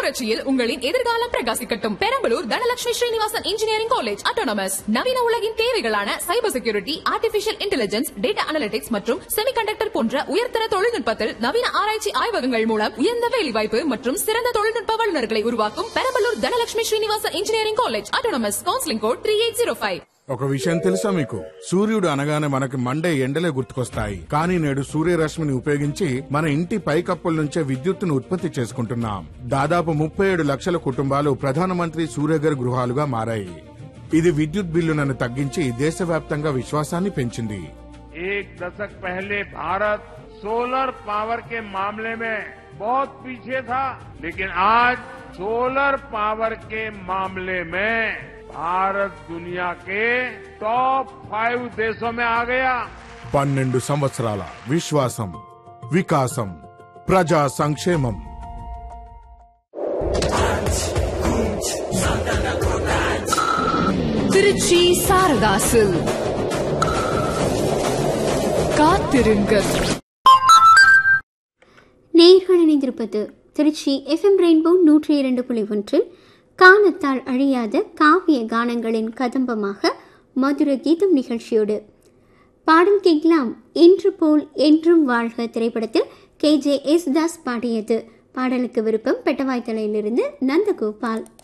புரட்சியில் உங்களின் எதிர்காலம் பிரகாசிக்கட்டும். Perambalur Dhanalakshmi Srinivasan engineering college autonomous. நவீன உலகின் தேவைகளான cyber security, artificial intelligence, data analytics மற்றும் செமிகண்டக்டர் போன்ற உயர்தர தொழில்நுட்பத்தில் நவீன ஆராய்ச்சி ஆய்வகங்கள் மூலம் உயர்ந்த வேலைவாய்ப்பு மற்றும் சிறந்த தொழில்நுட்ப வல்லுநர்களை உருவாக்கும் Perambalur Dhanalakshmi Srinivasan engineering college autonomous. Counselling code 3805. ఒక విషయం తెలుసా మీకు? సూర్యుడు అనగానే మనకి మండే ఎండలే గుర్తుకొస్తాయి. కానీ నేడు సూర్యరశ్మిని ఉపయోగించి మన ఇంటి పైకప్పుల నుంచే విద్యుత్తును ఉత్పత్తి చేసుకుంటున్నాం. దాదాపు 37 లక్షల కుటుంబాలు ప్రధానమంత్రి సూర్యఘర్ గృహాలుగా మారాయి. ఇది విద్యుత్ బిల్లులను తగ్గించి దేశవ్యాప్తంగా విశ్వాసాన్ని పెంచింది. एक दशक पहले भारत सोलर पावर के मामले में बहुत पीछे था, लेकिन आज सोलर पावर के मामले में भारत दुनिया के टॉप 5 देशों में आ गया. 12 సంవత్సరాల విశ్వాసం, వికాసం, ప్రజా సంక్షేమం. திருச்சி சாரதாசு காத்திருங்கள். நேயர்கள் இணைந்திருப்பது திருச்சி FM ரெயின்போ 102.1 காலத்தால் அழியாத காவிய கானங்களின் கதம்பமாக மதுர கீதம் நிகழ்ச்சியோடு பாடல் கேட்கலாம். இன்று போல் என்றும் வாழ்க திரைப்படத்தில் KJ யேசுதாஸ் பாடியது. பாடலுக்கு விருப்பம் பெட்டவாய்த்தலையிலிருந்து நந்தகோபால்.